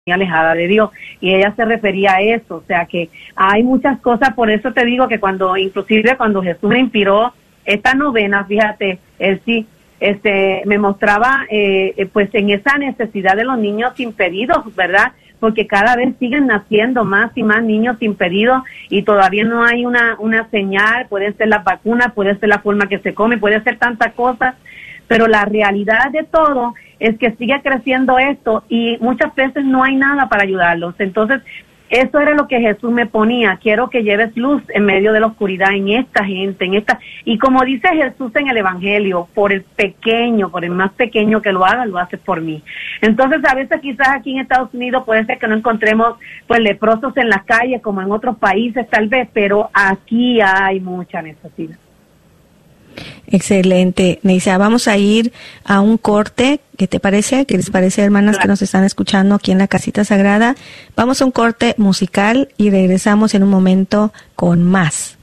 alejada de Dios, y ella se refería a eso, o sea que hay muchas cosas. Por eso te digo que inclusive cuando Jesús me inspiró esta novena, fíjate, él sí me mostraba pues en esa necesidad de los niños impedidos, ¿verdad? Porque cada vez siguen naciendo más y más niños impedidos y todavía no hay una señal. Puede ser las vacunas, puede ser la forma que se come, puede ser tantas cosas, pero la realidad de todo es que sigue creciendo esto y muchas veces no hay nada para ayudarlos. Entonces, eso era lo que Jesús me ponía: quiero que lleves luz en medio de la oscuridad en esta gente, y como dice Jesús en el Evangelio, por el más pequeño que lo haga, lo hace por mí. Entonces, a veces quizás aquí en Estados Unidos puede ser que no encontremos pues leprosos en las calles como en otros países tal vez, pero aquí hay mucha necesidad. Excelente, Neisa. Vamos a ir a un corte. ¿Qué te parece? ¿Qué les parece, hermanas, que nos están escuchando aquí en la Casita Sagrada? Vamos a un corte musical y regresamos en un momento con más.